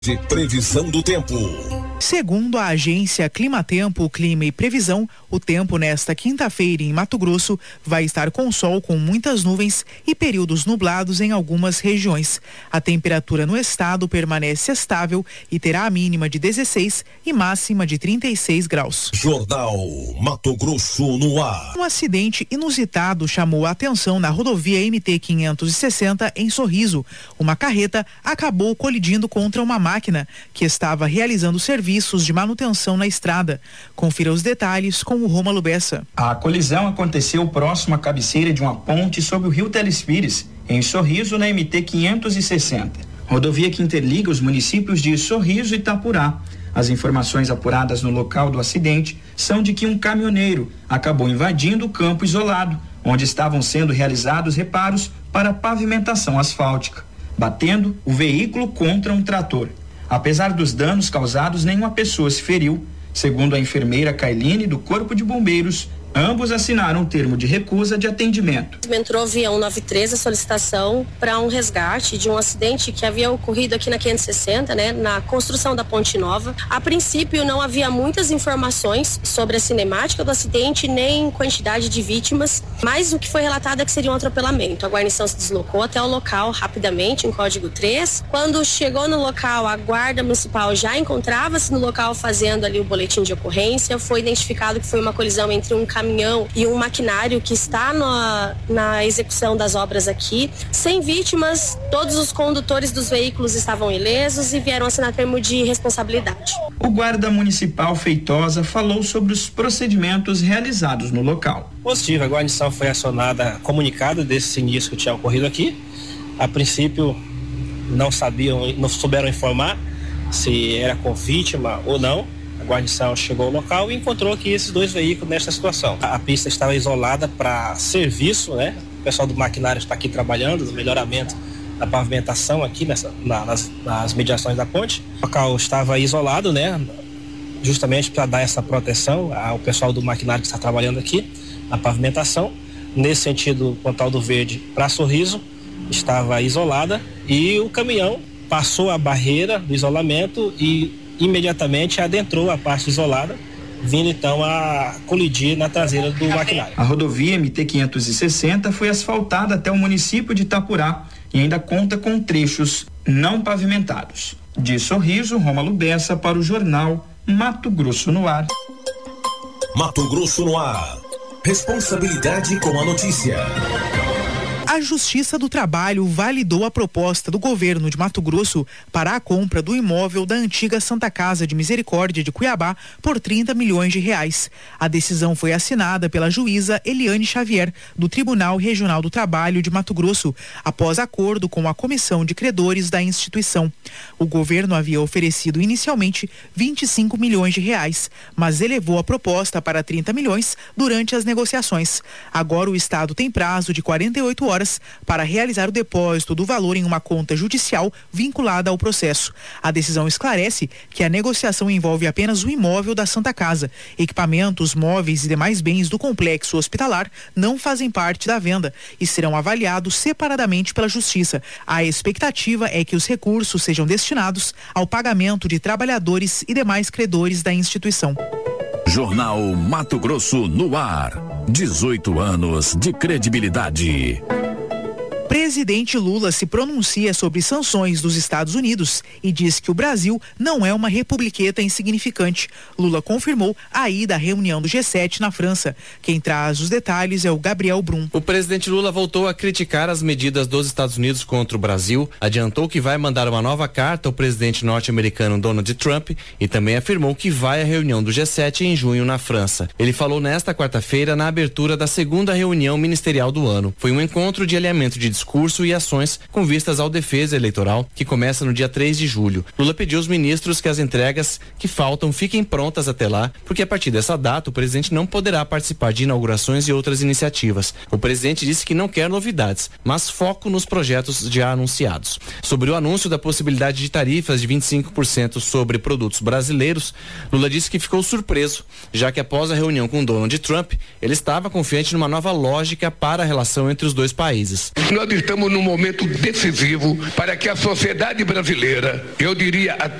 De previsão do tempo. Segundo a agência Climatempo, Clima e Previsão, o tempo nesta quinta-feira em Mato Grosso vai estar com sol com muitas nuvens e períodos nublados em algumas regiões. A temperatura no estado permanece estável e terá a mínima de 16 e máxima de 36 graus. Jornal Mato Grosso no ar. Um acidente inusitado chamou a atenção na rodovia MT-560 em Sorriso. Uma carreta acabou colidindo contra uma máquina que estava realizando serviços de manutenção na estrada. Confira os detalhes com o Rômulo Bessa. A colisão aconteceu próximo à cabeceira de uma ponte sobre o rio Telespires, em Sorriso, na MT-560, rodovia que interliga os municípios de Sorriso e Itapurá. As informações apuradas no local do acidente são de que um caminhoneiro acabou invadindo o campo isolado, onde estavam sendo realizados reparos para pavimentação asfáltica, batendo o veículo contra um trator. Apesar dos danos causados, nenhuma pessoa se feriu. Segundo a enfermeira Kailine, do Corpo de Bombeiros, ambos assinaram um termo de recusa de atendimento. Entrou via 193 a solicitação para um resgate de um acidente que havia ocorrido aqui na 560, na construção da Ponte Nova. A princípio não havia muitas informações sobre a cinemática do acidente, nem quantidade de vítimas, mas o que foi relatado é que seria um atropelamento. A guarnição se deslocou até o local rapidamente, em código 3. Quando chegou no local, a guarda municipal já encontrava-se no local fazendo ali o boletim de ocorrência. Foi identificado que foi uma colisão entre um caminhão e um maquinário que está na execução das obras aqui. Sem vítimas, todos os condutores dos veículos estavam ilesos e vieram assinar termo de responsabilidade. O guarda municipal Feitosa falou sobre os procedimentos realizados no local. Positivo, a guarnição foi acionada, comunicada desse sinistro que tinha ocorrido aqui. A princípio não souberam informar se era com vítima ou não. A guarnição chegou ao local e encontrou aqui esses dois veículos nesta situação. A pista estava isolada para serviço, O pessoal do maquinário está aqui trabalhando no melhoramento da pavimentação aqui nas mediações da ponte. O local estava isolado, Justamente para dar essa proteção ao pessoal do maquinário que está trabalhando aqui na pavimentação. Nesse sentido, Pontal do Verde para Sorriso estava isolada e o caminhão passou a barreira do isolamento e imediatamente adentrou a parte isolada, vindo então a colidir na traseira do maquinário. A rodovia MT-560 foi asfaltada até o município de Itapurá e ainda conta com trechos não pavimentados. De Sorriso, Rômulo Bessa para o jornal Mato Grosso no ar. Mato Grosso no ar. Responsabilidade com a notícia. A Justiça do Trabalho validou a proposta do governo de Mato Grosso para a compra do imóvel da antiga Santa Casa de Misericórdia de Cuiabá por R$30 milhões. A decisão foi assinada pela juíza Eliane Xavier, do Tribunal Regional do Trabalho de Mato Grosso, após acordo com a comissão de credores da instituição. O governo havia oferecido inicialmente R$25 milhões, mas elevou a proposta para R$30 milhões durante as negociações. Agora o Estado tem prazo de 48 horas para realizar o depósito do valor em uma conta judicial vinculada ao processo. A decisão esclarece que a negociação envolve apenas o imóvel da Santa Casa. Equipamentos, móveis e demais bens do complexo hospitalar não fazem parte da venda e serão avaliados separadamente pela Justiça. A expectativa é que os recursos sejam destinados ao pagamento de trabalhadores e demais credores da instituição. Jornal Mato Grosso no ar. 18 anos de credibilidade. Presidente Lula se pronuncia sobre sanções dos Estados Unidos e diz que o Brasil não é uma republiqueta insignificante. Lula confirmou a ida à reunião do G7 na França. Quem traz os detalhes é o Gabriel Brum. O presidente Lula voltou a criticar as medidas dos Estados Unidos contra o Brasil, adiantou que vai mandar uma nova carta ao presidente norte-americano Donald Trump e também afirmou que vai à reunião do G7 em junho na França. Ele falou nesta quarta-feira na abertura da segunda reunião ministerial do ano. Foi um encontro de alinhamento de discurso e ações com vistas ao defesa eleitoral, que começa no dia 3 de julho. Lula pediu aos ministros que as entregas que faltam fiquem prontas até lá, porque a partir dessa data o presidente não poderá participar de inaugurações e outras iniciativas. O presidente disse que não quer novidades, mas foco nos projetos já anunciados. Sobre o anúncio da possibilidade de tarifas de 25% sobre produtos brasileiros, Lula disse que ficou surpreso, já que após a reunião com Donald Trump, ele estava confiante numa nova lógica para a relação entre os dois países. Nós estamos num momento decisivo para que a sociedade brasileira, eu diria